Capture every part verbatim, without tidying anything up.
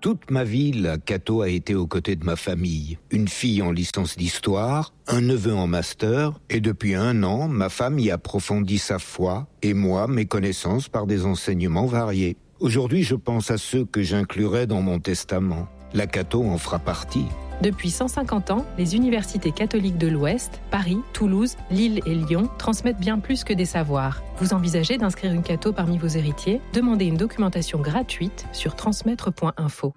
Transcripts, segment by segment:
Toute ma vie, la Cato a été aux côtés de ma famille. Une fille en licence d'histoire, un neveu en master, et depuis un an, ma femme y approfondit sa foi, et moi, mes connaissances par des enseignements variés. Aujourd'hui, je pense à ceux que j'inclurai dans mon testament. La Cato en fera partie. Depuis cent cinquante ans, les universités catholiques de l'Ouest, Paris, Toulouse, Lille et Lyon, transmettent bien plus que des savoirs. Vous envisagez d'inscrire une Cato parmi vos héritiers ? Demandez une documentation gratuite sur transmettre point info.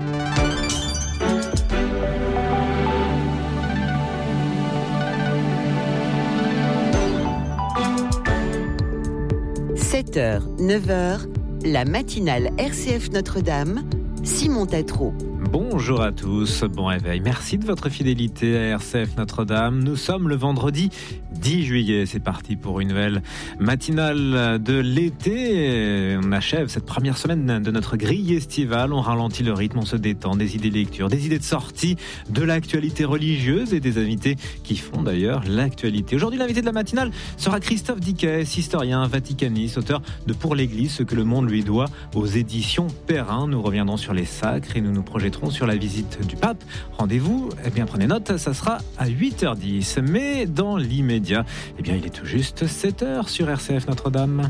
sept heures, neuf heures, la matinale R C F Notre-Dame, Simon Tatro. Bonjour à tous, bon réveil. Merci de votre fidélité à R C F Notre-Dame. Nous sommes le vendredi dix juillet. C'est parti pour une nouvelle matinale de l'été. On achève cette première semaine de notre grille estivale. On ralentit le rythme, on se détend. Des idées de lecture, des idées de sortie, de l'actualité religieuse et des invités qui font d'ailleurs l'actualité. Aujourd'hui, l'invité de la matinale sera Christophe Dickès, historien, vaticaniste, auteur de Pour l'Église, ce que le monde lui doit aux éditions Perrin. Nous reviendrons sur les sacres et nous nous projetterons sur la visite du pape. Rendez-vous, eh bien prenez note, ça sera à huit heures dix. Mais dans l'immédiat, eh bien il est tout juste sept heures sur R C F Notre-Dame.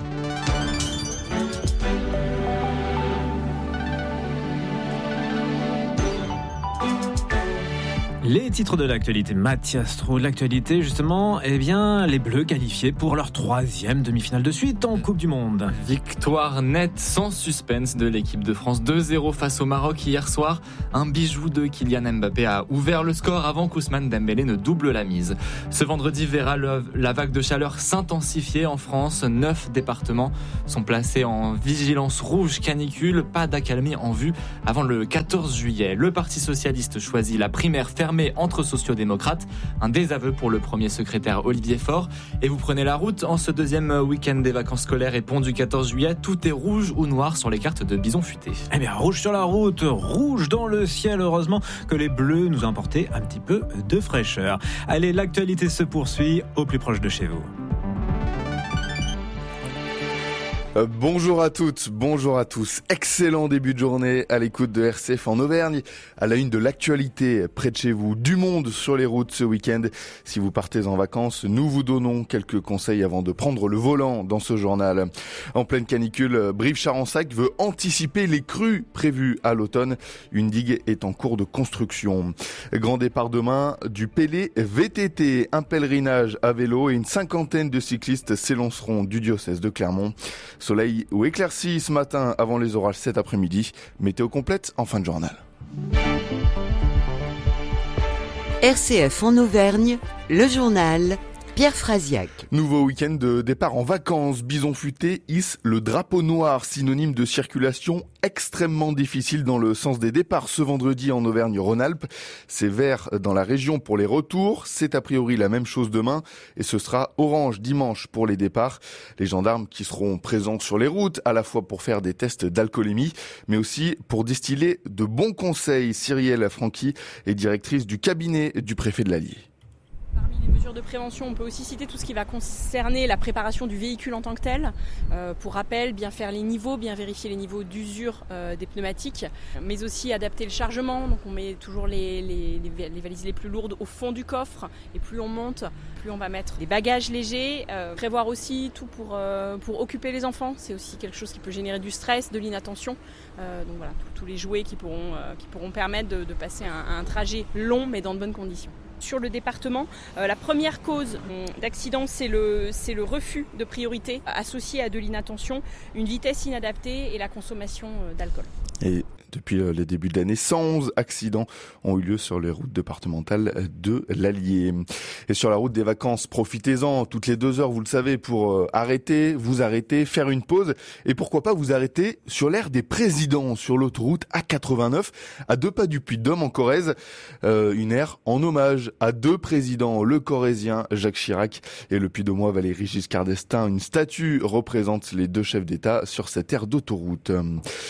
Les titres de l'actualité, Mathias Trou, l'actualité justement, eh bien les Bleus qualifiés pour leur troisième demi-finale de suite en Coupe du Monde. Victoire nette sans suspense de l'équipe de France, deux zéro face au Maroc hier soir. Un bijou de Kylian Mbappé a ouvert le score avant qu'Ousmane Dembélé ne double la mise. Ce vendredi verra le, la vague de chaleur s'intensifier en France. Neuf départements sont placés en vigilance rouge canicule, pas d'accalmie en vue avant le quatorze juillet. Le Parti socialiste choisit la primaire fermée entre sociodémocrates, un désaveu pour le premier secrétaire Olivier Faure. Et vous prenez la route en ce deuxième week-end des vacances scolaires et pont du quatorze juillet, tout est rouge ou noir sur les cartes de Bison Futé. Eh bien, rouge sur la route, rouge dans le ciel, heureusement que les Bleus nous ont apporté un petit peu de fraîcheur. Allez, l'actualité se poursuit au plus proche de chez vous. Euh, bonjour à toutes, bonjour à tous. Excellent début de journée à l'écoute de R C F en Auvergne. À la une de l'actualité près de chez vous, du monde sur les routes ce week-end. Si vous partez en vacances, nous vous donnons quelques conseils avant de prendre le volant dans ce journal. En pleine canicule, Brive-Charensac veut anticiper les crues prévues à l'automne. Une digue est en cours de construction. Grand départ demain du Pélé V T T. Un pèlerinage à vélo et une cinquantaine de cyclistes s'élanceront du diocèse de Clermont. Soleil ou éclaircie ce matin avant les orages cet après-midi. Météo complète en fin de journal. R C F en Auvergne, le journal Pierre Frasiac. Nouveau week-end de départ en vacances. Bison Futé hisse le drapeau noir, synonyme de circulation extrêmement difficile dans le sens des départs ce vendredi en Auvergne-Rhône-Alpes. C'est vert dans la région pour les retours. C'est a priori la même chose demain et ce sera orange dimanche pour les départs. Les gendarmes qui seront présents sur les routes à la fois pour faire des tests d'alcoolémie mais aussi pour distiller de bons conseils. Cyrielle Franqui est directrice du cabinet du préfet de l'Allier. Parmi les mesures de prévention, on peut aussi citer tout ce qui va concerner la préparation du véhicule en tant que tel. Euh, pour rappel, bien faire les niveaux, bien vérifier les niveaux d'usure euh, des pneumatiques, mais aussi adapter le chargement. Donc on met toujours les, les, les valises les plus lourdes au fond du coffre et plus on monte, plus on va mettre des bagages légers. Euh, prévoir aussi tout pour, euh, pour occuper les enfants, c'est aussi quelque chose qui peut générer du stress, de l'inattention. Euh, donc voilà, tous les jouets qui pourront, euh, qui pourront permettre de, de passer un, un trajet long mais dans de bonnes conditions. Sur le département, euh, la première cause d'accident, c'est le, c'est le refus de priorité associé à de l'inattention, une vitesse inadaptée et la consommation d'alcool. Et depuis les débuts de l'année, cent onze accidents ont eu lieu sur les routes départementales de l'Allier. Et sur la route des vacances, profitez-en toutes les deux heures, vous le savez, pour arrêter, vous arrêter, faire une pause. Et pourquoi pas vous arrêter sur l'aire des présidents, sur l'autoroute A quatre-vingt-neuf, à deux pas du Puy-de-Dôme en Corrèze. Euh, une aire en hommage à deux présidents, le Corrézien Jacques Chirac et le Puy-de-Dômois Valéry Giscard d'Estaing. Une statue représente les deux chefs d'État sur cette aire d'autoroute.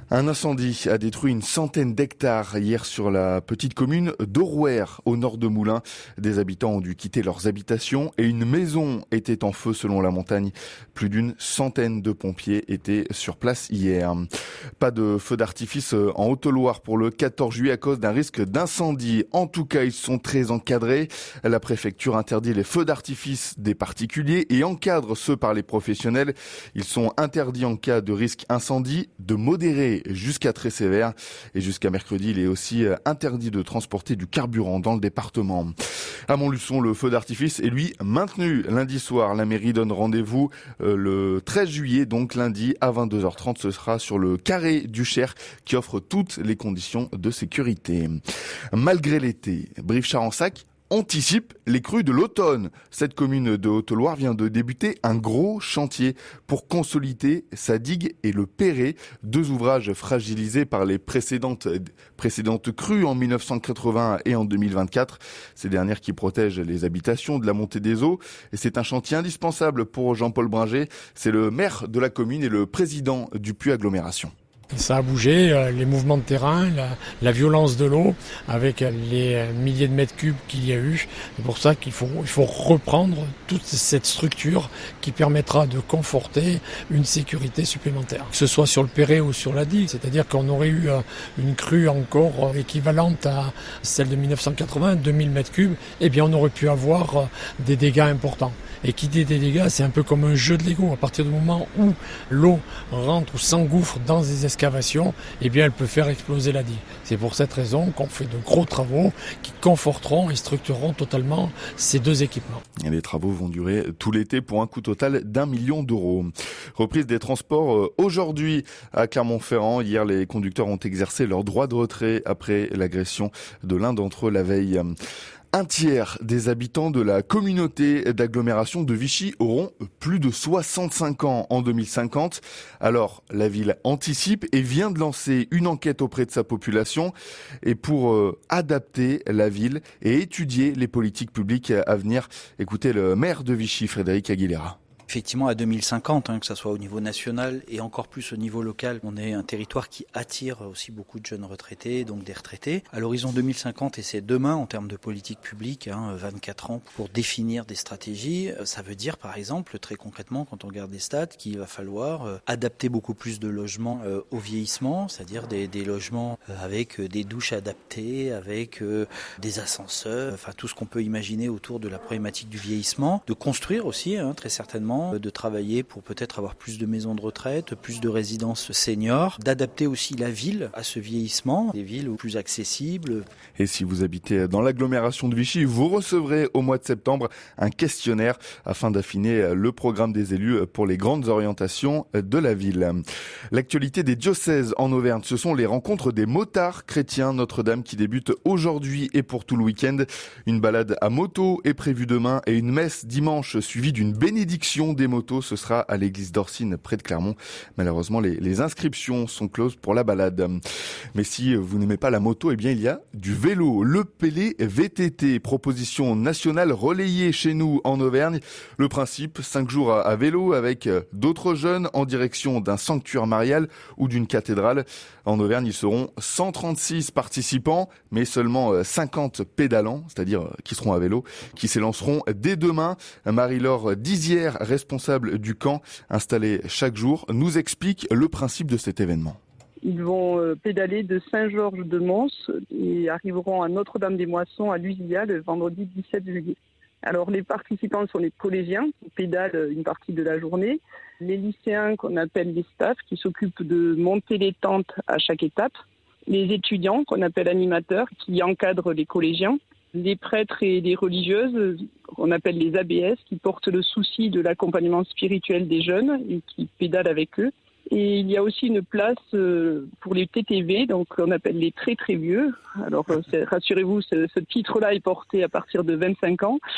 Un incendie a détruit une centaine d'hectares hier sur la petite commune d'Orouer, au nord de Moulins. Des habitants ont dû quitter leurs habitations et une maison était en feu selon la montagne. Plus d'une centaine de pompiers étaient sur place hier. Pas de feu d'artifice en Haute-Loire pour le quatorze juillet à cause d'un risque d'incendie. En tout cas, ils sont très encadrés. La préfecture interdit les feux d'artifice des particuliers et encadre ceux par les professionnels. Ils sont interdits en cas de risque incendie, de modéré jusqu'à très sévère. Et jusqu'à mercredi, il est aussi interdit de transporter du carburant dans le département. À Montluçon, le feu d'artifice est lui maintenu lundi soir. La mairie donne rendez-vous euh, le treize juillet, donc lundi à vingt-deux heures trente. Ce sera sur le carré du Cher qui offre toutes les conditions de sécurité. Malgré l'été, Brive-Charensac anticipe les crues de l'automne. Cette commune de Haute-Loire vient de débuter un gros chantier pour consolider sa digue et le Perret, deux ouvrages fragilisés par les précédentes, précédentes crues en mille neuf cent quatre-vingts et en deux mille vingt-quatre. Ces dernières qui protègent les habitations de la montée des eaux. Et c'est un chantier indispensable pour Jean-Paul Bringer. C'est le maire de la commune et le président du Puy Agglomération. Ça a bougé, euh, les mouvements de terrain, la, la violence de l'eau, avec les euh, milliers de mètres cubes qu'il y a eu. C'est pour ça qu'il faut, il faut reprendre toute cette structure qui permettra de conforter une sécurité supplémentaire. Que ce soit sur le Perret ou sur la digue, c'est-à-dire qu'on aurait eu euh, une crue encore euh, équivalente à celle de mille neuf cent quatre-vingts, deux mille mètres cubes, eh bien on aurait pu avoir euh, des dégâts importants. Et qui dit des dégâts, c'est un peu comme un jeu de Lego. À partir du moment où l'eau rentre ou s'engouffre dans des excavations, eh bien, elle peut faire exploser la digue. C'est pour cette raison qu'on fait de gros travaux qui conforteront et structureront totalement ces deux équipements. Et les travaux vont durer tout l'été pour un coût total d'un million d'euros. Reprise des transports aujourd'hui à Clermont-Ferrand. Hier, les conducteurs ont exercé leur droit de retrait après l'agression de l'un d'entre eux la veille. Un tiers des habitants de la communauté d'agglomération de Vichy auront plus de soixante-cinq ans en deux mille cinquante. Alors, la ville anticipe et vient de lancer une enquête auprès de sa population et pour euh, adapter la ville et étudier les politiques publiques à venir. Écoutez le maire de Vichy, Frédéric Aguilera. Effectivement, à deux mille cinquante, hein, que ce soit au niveau national et encore plus au niveau local, on est un territoire qui attire aussi beaucoup de jeunes retraités, donc des retraités. À l'horizon deux mille cinquante, et c'est demain en termes de politique publique, hein, vingt-quatre ans pour définir des stratégies. Ça veut dire, par exemple, très concrètement, quand on regarde les stats, qu'il va falloir euh, adapter beaucoup plus de logements euh, au vieillissement, c'est-à-dire des, des logements euh, avec euh, des douches adaptées, avec euh, des ascenseurs, enfin tout ce qu'on peut imaginer autour de la problématique du vieillissement. De construire aussi, hein, très certainement, de travailler pour peut-être avoir plus de maisons de retraite, plus de résidences seniors, d'adapter aussi la ville à ce vieillissement, des villes plus accessibles. Et si vous habitez dans l'agglomération de Vichy, vous recevrez au mois de septembre un questionnaire afin d'affiner le programme des élus pour les grandes orientations de la ville. L'actualité des diocèses en Auvergne, ce sont les rencontres des motards chrétiens Notre-Dame qui débutent aujourd'hui et pour tout le week-end. Une balade à moto est prévue demain et une messe dimanche suivie d'une bénédiction des motos. Ce sera à l'église d'Orsine près de Clermont. Malheureusement, les, les inscriptions sont closes pour la balade. Mais si vous n'aimez pas la moto, eh bien il y a du vélo. Le Pélé V T T, proposition nationale relayée chez nous en Auvergne. Le principe, cinq jours à, à vélo avec d'autres jeunes en direction d'un sanctuaire marial ou d'une cathédrale. En Auvergne, ils seront cent trente-six participants, mais seulement cinquante pédalants, c'est-à-dire qui seront à vélo, qui s'élanceront dès demain. Marie-Laure Dizière, responsable du camp installé chaque jour, nous explique le principe de cet événement. Ils vont pédaler de Saint-Georges-de-Mons et arriveront à Notre-Dame-des-Moissons à Lusillat le vendredi dix-sept juillet. Alors les participants sont les collégiens qui pédalent une partie de la journée, les lycéens qu'on appelle les staffs qui s'occupent de monter les tentes à chaque étape, les étudiants qu'on appelle animateurs qui encadrent les collégiens, les prêtres et les religieuses qu'on appelle les A B S qui portent le souci de l'accompagnement spirituel des jeunes et qui pédalent avec eux. Et il y a aussi une place pour les T T V, donc on appelle les très très vieux. Alors rassurez-vous, ce, ce titre-là est porté à partir de vingt-cinq ans.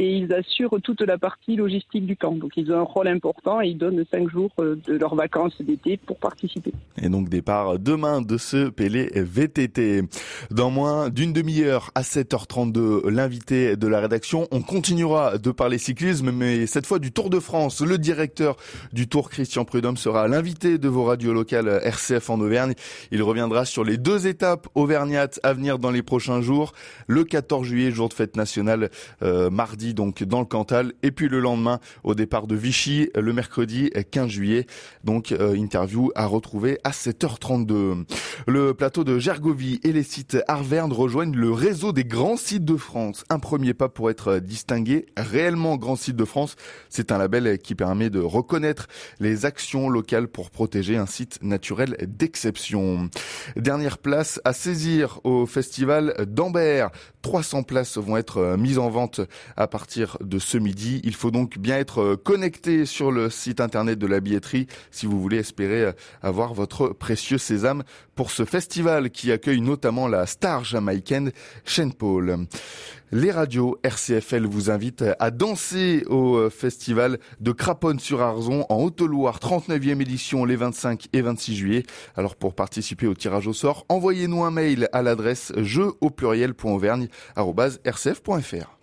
et ils assurent toute la partie logistique du camp. Donc ils ont un rôle important et ils donnent cinq jours de leurs vacances d'été pour participer. Et donc départ demain de ce Pélé V T T. Dans moins d'une demi-heure à sept heures trente-deux, l'invité de la rédaction. On continuera de parler cyclisme, mais cette fois du Tour de France. Le directeur du Tour, Christian Prudhomme, sera l'invité de vos radios locales R C F en Auvergne. Il reviendra sur les deux étapes auvergnates à venir dans les prochains jours. Le quatorze juillet, jour de fête nationale, euh, mardi donc dans le Cantal. Et puis le lendemain, au départ de Vichy, le mercredi quinze juillet. Donc euh, interview à retrouver à sept heures trente-deux. Le plateau de Gergovie et les sites Arverne rejoignent le réseau des grands sites de France. Un premier pas pour être distingué. Réellement grand site de France, c'est un label qui permet de reconnaître les actions locales pour protéger un site naturel d'exception. Dernière place à saisir au festival d'Ambert. trois cents places vont être mises en vente à partir de ce midi. Il faut donc bien être connecté sur le site internet de la billetterie si vous voulez espérer avoir votre précieux sésame pour ce festival qui accueille notamment la star jamaïcaine Sean Paul. Les radios R C F L vous invitent à danser au festival de Craponne-sur-Arzon en Haute-Loire, trente-neuvième édition les vingt-cinq et vingt-six juillet. Alors pour participer au tirage au sort, envoyez-nous un mail à l'adresse jeu au pluriel point auvergne arobase r c f point f r.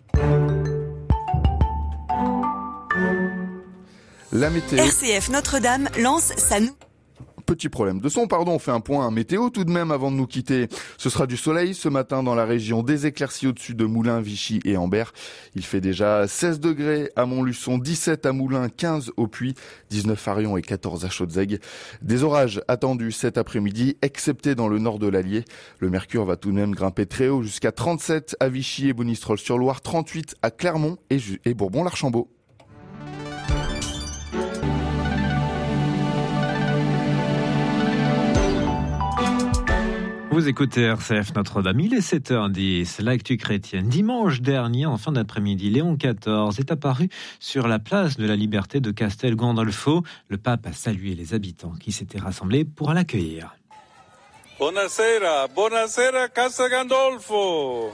La météo. R C F Notre-Dame lance sa nouvelle... Petit problème de son, pardon, on fait un point météo tout de même avant de nous quitter. Ce sera du soleil ce matin dans la région, des éclaircies au-dessus de Moulins, Vichy et Ambert. Il fait déjà seize degrés à Montluçon, dix-sept à Moulins, quinze au Puy, dix-neuf à Rion et quatorze à Chaudzègue. Des orages attendus cet après-midi, excepté dans le nord de l'Allier. Le mercure va tout de même grimper très haut jusqu'à trente-sept à Vichy et Monistrol-sur-Loire, trente-huit à Clermont et, et Bourbon-l'Archambault. Vous écoutez R C F Notre-Dame, il est sept heures dix, l'actu chrétienne. Dimanche dernier, en fin d'après-midi, Léon quatorze est apparu sur la place de la Liberté de Castel Gandolfo. Le pape a salué les habitants qui s'étaient rassemblés pour l'accueillir. Buonasera, buonasera Castel Gandolfo.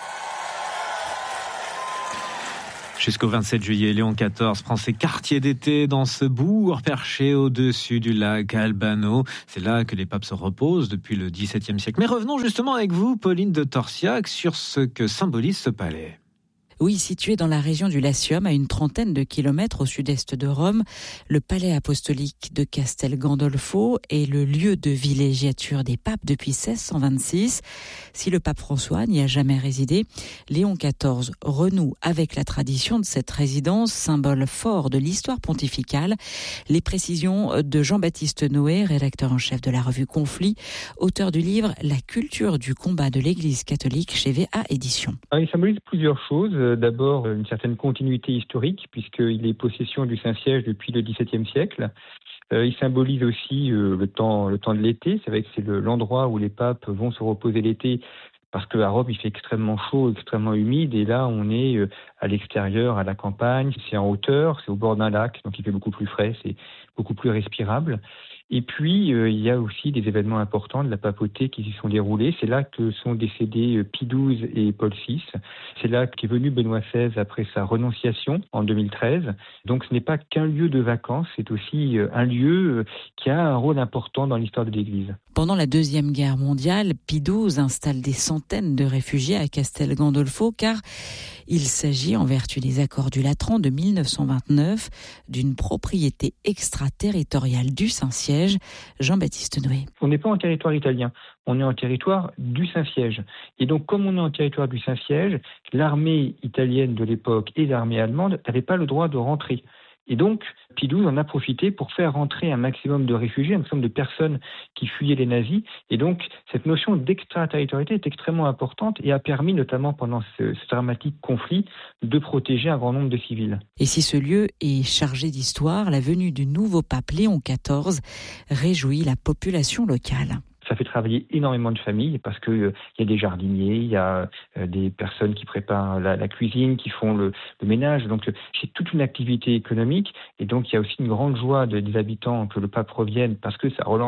Jusqu'au vingt-sept juillet, Léon quatorze prend ses quartiers d'été dans ce bourg perché au-dessus du lac Albano. C'est là que les papes se reposent depuis le dix-septième siècle. Mais revenons justement avec vous, Pauline de Torsiac, sur ce que symbolise ce palais. Oui, situé dans la région du Latium, à une trentaine de kilomètres au sud-est de Rome, le palais apostolique de Castel Gandolfo est le lieu de villégiature des papes depuis seize cent vingt-six. Si le pape François n'y a jamais résidé, Léon quatorze renoue avec la tradition de cette résidence, symbole fort de l'histoire pontificale. Les précisions de Jean-Baptiste Noé, rédacteur en chef de la revue Conflit, auteur du livre « La culture du combat de l'Église catholique » chez V A Éditions. Alors, il symbolise plusieurs choses. D'abord, une certaine continuité historique, puisqu'il est possession du Saint-Siège depuis le dix-septième siècle. Euh, il symbolise aussi euh, le temps, le temps de l'été. C'est vrai que c'est le, l'endroit où les papes vont se reposer l'été, parce qu'à Rome, il fait extrêmement chaud, extrêmement humide. Et là, on est euh, à l'extérieur, à la campagne. C'est en hauteur, c'est au bord d'un lac, donc il fait beaucoup plus frais, c'est beaucoup plus respirable. Et puis, euh, il y a aussi des événements importants de la papauté qui s'y sont déroulés. C'est là que sont décédés euh, Pie douze et Paul six. C'est là qu'est venu Benoît seize après sa renonciation en deux mille treize. Donc, ce n'est pas qu'un lieu de vacances, c'est aussi euh, un lieu euh, qui a un rôle important dans l'histoire de l'Église. Pendant la Deuxième Guerre mondiale, Pie douze installe des centaines de réfugiés à Castel Gandolfo car il s'agit, en vertu des accords du Latran de mille neuf cent vingt-neuf, d'une propriété extraterritoriale du Saint-Siège. Jean-Baptiste Noé. On n'est pas en territoire italien, on est en territoire du Saint-Siège. Et donc, comme on est en territoire du Saint-Siège, l'armée italienne de l'époque et l'armée allemande n'avaient pas le droit de rentrer. Et donc, Pie douze en a profité pour faire rentrer un maximum de réfugiés, un maximum de personnes qui fuyaient les nazis. Et donc, cette notion d'extraterritorialité est extrêmement importante et a permis, notamment pendant ce, ce dramatique conflit, de protéger un grand nombre de civils. Et si ce lieu est chargé d'histoire, la venue du nouveau pape Léon quatorze réjouit la population locale. Ça fait travailler énormément de familles parce qu'il euh, y a des jardiniers, il y a euh, des personnes qui préparent la, la cuisine, qui font le, le ménage. Donc, euh, c'est toute une activité économique. Et donc, il y a aussi une grande joie de, des habitants que le pape revienne parce que ça relance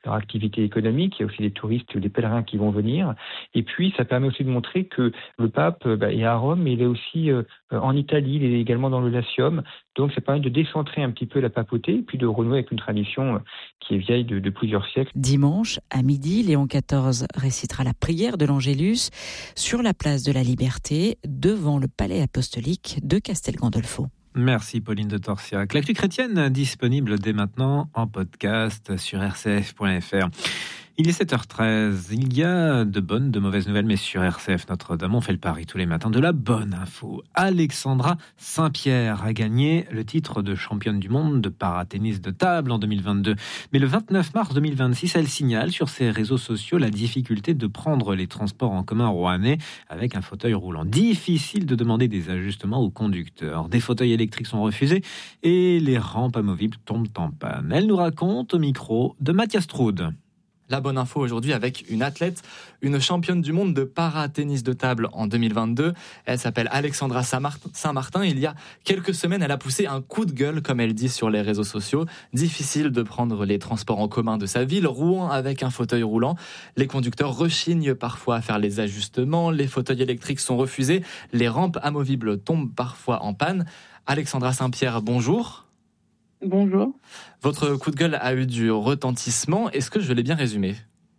leur activité économique. Il y a aussi les touristes, les pèlerins qui vont venir. Et puis, ça permet aussi de montrer que le pape bah, est à Rome, mais il est aussi euh, en Italie, il est également dans le Latium. Donc, ça permet de décentrer un petit peu la papauté et puis de renouer avec une tradition qui est vieille de, de plusieurs siècles. Dimanche, à midi, Léon quatorze récitera la prière de l'Angélus sur la place de la Liberté, devant le palais apostolique de Castel Gandolfo. Merci Pauline de Torsiac. L'actu chrétienne disponible dès maintenant en podcast sur r c f point f r. Il est sept heures treize. Il y a de bonnes, de mauvaises nouvelles, mais sur R C F Notre-Dame, on fait le pari tous les matins de la bonne info. Alexandra Saint-Pierre a gagné le titre de championne du monde de paratennis de table en deux mille vingt-deux. Mais le vingt-neuf mars deux mille vingt-six, elle signale sur ses réseaux sociaux la difficulté de prendre les transports en commun rouennais avec un fauteuil roulant. Difficile de demander des ajustements aux conducteurs. Des fauteuils électriques sont refusés et les rampes amovibles tombent en panne. Elle nous raconte au micro de Mathias Troude. La bonne info aujourd'hui avec une athlète, une championne du monde de para-tennis de table en deux mille vingt-deux. Elle s'appelle Alexandra Saint-Martin. Il y a quelques semaines, elle a poussé un coup de gueule, comme elle dit sur les réseaux sociaux. Difficile de prendre les transports en commun de sa ville, Rouen avec un fauteuil roulant. Les conducteurs rechignent parfois à faire les ajustements. Les fauteuils électriques sont refusés. Les rampes amovibles tombent parfois en panne. Alexandra Saint-Pierre, bonjour. Bonjour. Votre coup de gueule a eu du retentissement. Est-ce que je l'ai bien résumé ?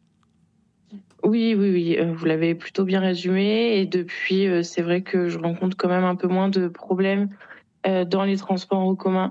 Oui, oui, oui. Vous l'avez plutôt bien résumé. Et depuis, c'est vrai que je rencontre quand même un peu moins de problèmes dans les transports en commun.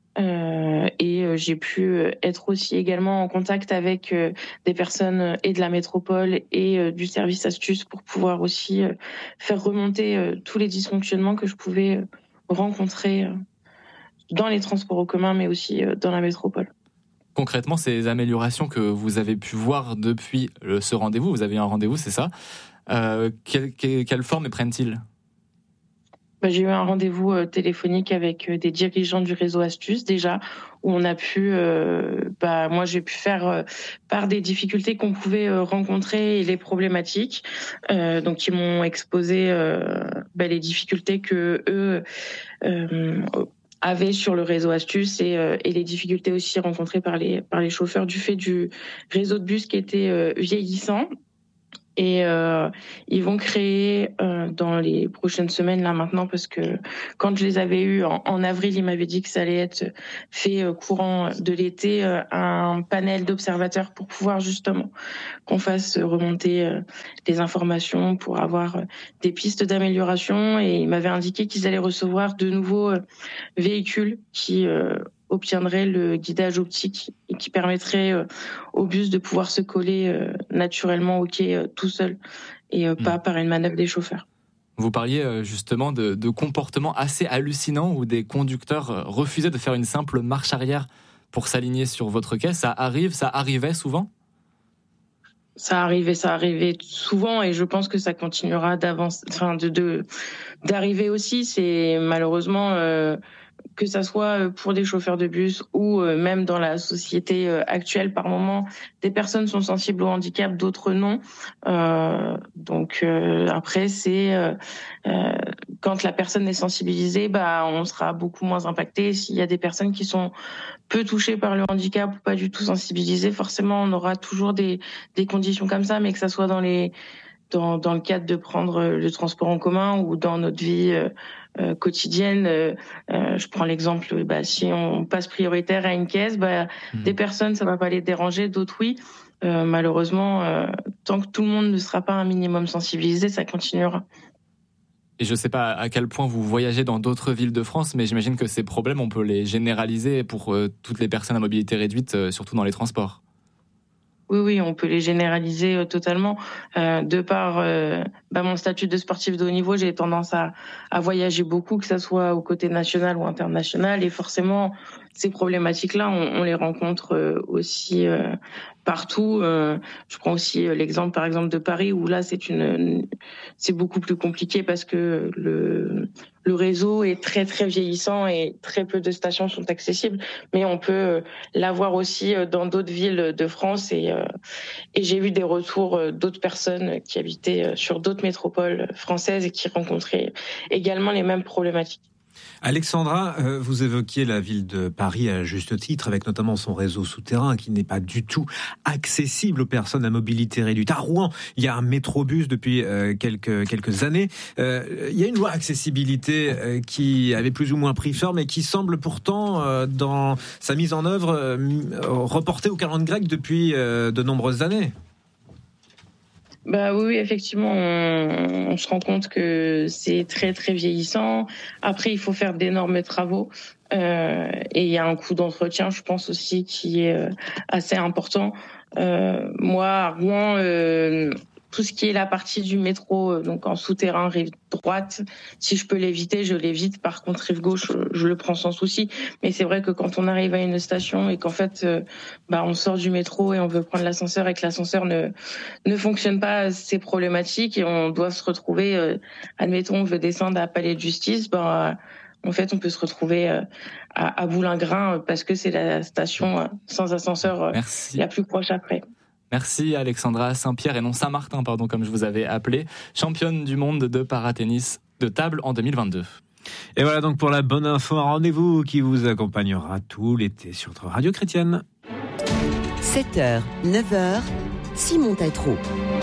Et j'ai pu être aussi également en contact avec des personnes et de la métropole et du service astuce pour pouvoir aussi faire remonter tous les dysfonctionnements que je pouvais rencontrer dans les transports en commun, mais aussi dans la métropole. Concrètement, ces améliorations que vous avez pu voir depuis ce rendez-vous, vous avez eu un rendez-vous, c'est ça, euh, quelle, quelle forme prennent-ils ? Bah, j'ai eu un rendez-vous téléphonique avec des dirigeants du réseau Astuce, déjà, où on a pu, euh, bah, moi j'ai pu faire euh, part des difficultés qu'on pouvait euh, rencontrer et les problématiques. Euh, donc ils m'ont exposé euh, bah, les difficultés que eux euh, avaient sur le réseau Astuce et, euh, et les difficultés aussi rencontrées par les par les chauffeurs du fait du réseau de bus qui était euh, vieillissant. Et euh, ils vont créer euh, dans les prochaines semaines là maintenant, parce que quand je les avais eus en, en avril, ils m'avaient dit que ça allait être fait euh, courant de l'été, euh, un panel d'observateurs pour pouvoir justement qu'on fasse remonter euh, les informations pour avoir euh, des pistes d'amélioration. Et ils m'avaient indiqué qu'ils allaient recevoir de nouveaux euh, véhicules qui euh, obtiendrait le guidage optique et qui permettrait euh, au bus de pouvoir se coller euh, naturellement au quai euh, tout seul et euh, mmh. pas par une manœuvre des chauffeurs. Vous parliez euh, justement de, de comportements assez hallucinants où des conducteurs euh, refusaient de faire une simple marche arrière pour s'aligner sur votre quai. Ça arrive, ça arrivait souvent ? Ça arrivait, ça arrivait souvent et je pense que ça continuera d'avancer, enfin de, de d'arriver aussi. C'est malheureusement euh, que ça soit pour des chauffeurs de bus ou même dans la société actuelle, par moment, des personnes sont sensibles au handicap, d'autres non. Euh, donc euh, après, c'est euh, quand la personne est sensibilisée, bah on sera beaucoup moins impacté. S'il y a des personnes qui sont peu touchées par le handicap ou pas du tout sensibilisées, forcément, on aura toujours des des conditions comme ça, mais que ça soit dans les dans dans le cadre de prendre le transport en commun ou dans notre vie euh, Euh, quotidienne. Euh, euh, je prends l'exemple, bah, si on passe prioritaire à une caisse, bah, mmh. des personnes, ça va pas les déranger, d'autres oui. Euh, malheureusement, euh, tant que tout le monde ne sera pas un minimum sensibilisé, ça continuera. Et je ne sais pas à quel point vous voyagez dans d'autres villes de France, mais j'imagine que ces problèmes, on peut les généraliser pour euh, toutes les personnes à mobilité réduite, euh, surtout dans les transports. Oui, oui, on peut les généraliser euh, totalement. Euh, de par euh, bah, mon statut de sportif de haut niveau, j'ai tendance à, à voyager beaucoup, que ça soit au côté national ou international. Et forcément, ces problématiques-là, on, on les rencontre euh, aussi euh, partout. Euh, je prends aussi l'exemple, par exemple, de Paris, où là, c'est une, c'est beaucoup plus compliqué parce que le le réseau est très très vieillissant et très peu de stations sont accessibles. Mais on peut l'avoir aussi dans d'autres villes de France et euh, et j'ai vu des retours d'autres personnes qui habitaient sur d'autres métropoles françaises et qui rencontraient également les mêmes problématiques. Alexandra, euh, vous évoquiez la ville de Paris à juste titre, avec notamment son réseau souterrain qui n'est pas du tout accessible aux personnes à mobilité réduite. À Rouen, il y a un métrobus depuis euh, quelques, quelques années. Euh, il y a une loi accessibilité euh, qui avait plus ou moins pris forme et qui semble pourtant, euh, dans sa mise en œuvre, euh, reportée au calendrier grec depuis euh, de nombreuses années. Bah oui, effectivement, on, on se rend compte que c'est très très vieillissant. Après, il faut faire d'énormes travaux euh, et il y a un coût d'entretien, je pense aussi, qui est euh, assez important. Euh, moi, à Rouen, euh, tout ce qui est la partie du métro, euh, donc en souterrain, rive droite, si je peux l'éviter, je l'évite. Par contre, rive gauche, je le prends sans souci. Mais c'est vrai que quand on arrive à une station et qu'en fait, euh, bah, on sort du métro et on veut prendre l'ascenseur et que l'ascenseur ne ne fonctionne pas, c'est problématique et on doit se retrouver. Euh, admettons, on veut descendre à Palais de Justice, bah, en fait, on peut se retrouver euh, à, à Boulingrin parce que c'est la station euh, sans ascenseur euh, la plus proche après. Merci Alexandra. Saint-Pierre et non Saint-Martin, pardon, comme je vous avais appelé, championne du monde de paratennis de table en deux mille vingt-deux. Et voilà donc pour la bonne info, un rendez-vous qui vous accompagnera tout l'été sur notre radio chrétienne. sept heures, neuf heures, Simon Tatro.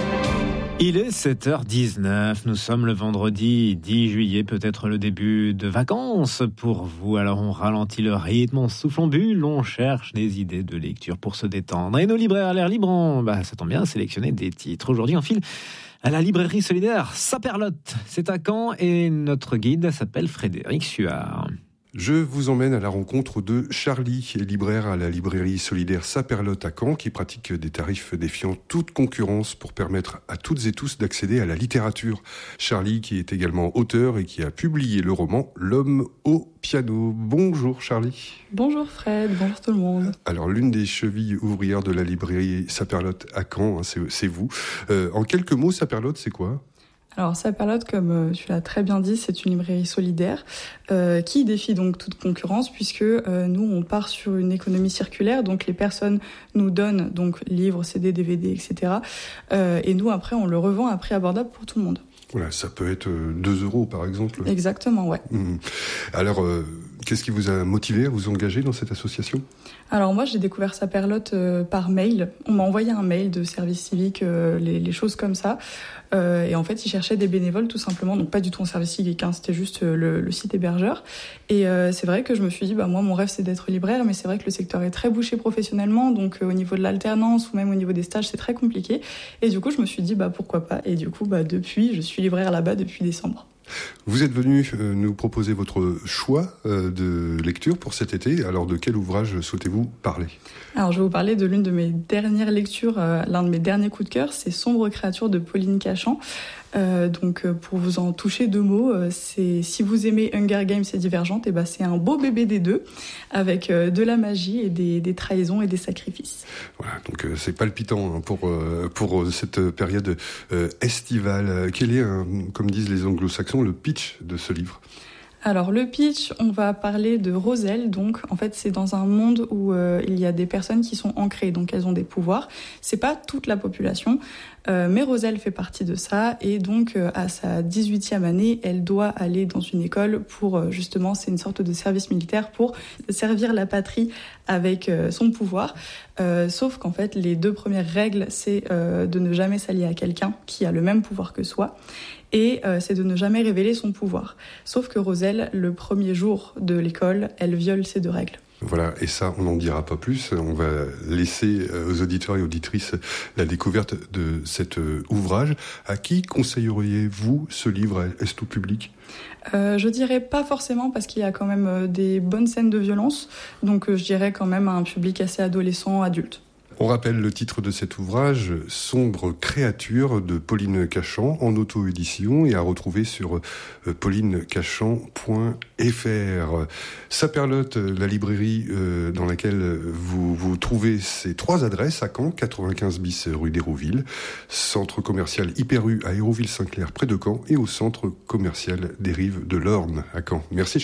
Il est sept heures dix-neuf, nous sommes le vendredi dix juillet, peut-être le début de vacances pour vous. Alors on ralentit le rythme, on souffle en bulle, on cherche des idées de lecture pour se détendre. Et nos libraires à l'air libre ont, bah, ça tombe bien, sélectionné des titres. Aujourd'hui on file à la librairie solidaire Saperlotte, c'est à Caen et notre guide s'appelle Frédéric Suard. Je vous emmène à la rencontre de Charlie, libraire à la librairie solidaire Saperlotte à Caen, qui pratique des tarifs défiant toute concurrence pour permettre à toutes et tous d'accéder à la littérature. Charlie, qui est également auteur et qui a publié le roman L'homme au piano. Bonjour Charlie. Bonjour Fred, bonjour tout le monde. Alors l'une des chevilles ouvrières de la librairie Saperlotte à Caen, hein, c'est, c'est vous. Euh, en quelques mots, Saperlotte, c'est quoi ? Alors Saperlotte, comme tu l'as très bien dit, c'est une librairie solidaire euh, qui défie donc toute concurrence puisque euh, nous on part sur une économie circulaire, donc les personnes nous donnent donc livres, C D, D V D, et cetera. Euh, et nous après on le revend à prix abordable pour tout le monde. Voilà, ça peut être deux euros par exemple. Exactement, ouais. Mmh. Alors, euh, qu'est-ce qui vous a motivé à vous engager dans cette association ? Alors moi, j'ai découvert Saperlotte euh, par mail. On m'a envoyé un mail de service civique, euh, les, les choses comme ça. Euh, et en fait, ils cherchaient des bénévoles tout simplement. Donc pas du tout en service civique, hein, c'était juste euh, le, le site hébergeur. Et euh, c'est vrai que je me suis dit, bah moi, mon rêve, c'est d'être libraire. Mais c'est vrai que le secteur est très bouché professionnellement. Donc euh, au niveau de l'alternance ou même au niveau des stages, c'est très compliqué. Et du coup, je me suis dit, bah pourquoi pas. Et du coup, bah depuis, je suis libraire là-bas depuis décembre. Vous êtes venu euh, nous proposer votre choix euh, de lecture pour cet été. Alors, de quel ouvrage souhaitez-vous parler ? Alors, je vais vous parler de l'une de mes dernières lectures, euh, l'un de mes derniers coups de cœur, c'est Sombre créature de Pauline Cachan. Euh, donc, euh, pour vous en toucher deux mots, euh, c'est si vous aimez Hunger Games et Divergente, et ben c'est un beau bébé des deux, avec euh, de la magie et des, des trahisons et des sacrifices. Voilà, donc euh, c'est palpitant hein, pour euh, pour cette période euh, estivale. Quel est, euh, comme disent les Anglo-Saxons, le pitch de ce livre ? Alors le pitch, on va parler de Roselle, donc en fait c'est dans un monde où euh, il y a des personnes qui sont ancrées, donc elles ont des pouvoirs. C'est pas toute la population, euh, mais Roselle fait partie de ça et donc euh, à sa dix-huitième année, elle doit aller dans une école pour euh, justement, c'est une sorte de service militaire pour servir la patrie avec euh, son pouvoir. Euh, sauf qu'en fait les deux premières règles, c'est euh, de ne jamais s'allier à quelqu'un qui a le même pouvoir que soi. Et euh, c'est de ne jamais révéler son pouvoir. Sauf que Roselle, le premier jour de l'école, elle viole ces deux règles. Voilà, et ça, on n'en dira pas plus. On va laisser aux auditeurs et auditrices la découverte de cet ouvrage. À qui conseilleriez-vous ce livre ? Est-ce tout public ? Euh, je dirais pas forcément parce qu'il y a quand même des bonnes scènes de violence. Donc euh, je dirais quand même à un public assez adolescent, adulte. On rappelle le titre de cet ouvrage, Sombre créature de Pauline Cachan, en auto-édition et à retrouver sur pauline cachan point f r. Saperlotte, la librairie dans laquelle vous, vous trouvez ces trois adresses à Caen, quatre-vingt-quinze bis rue d'Hérouville, centre commercial Hyper U à Hérouville-Saint-Clair près de Caen et au centre commercial des Rives de l'Orne à Caen. Merci Charlie.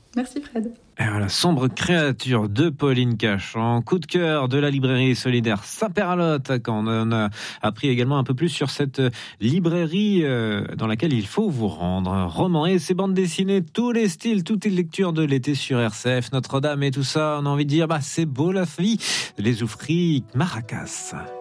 Merci Fred. Et voilà, Sombre créature de Pauline Cachan, coup de cœur de la librairie solidaire Saint-Père-à-Lot, quand on a appris également un peu plus sur cette librairie dans laquelle il faut vous rendre. Romans et ses bandes dessinées, tous les styles, toutes les lectures de l'été sur R C F, Notre-Dame et tout ça, on a envie de dire, bah c'est beau la vie, les oufries Maracas.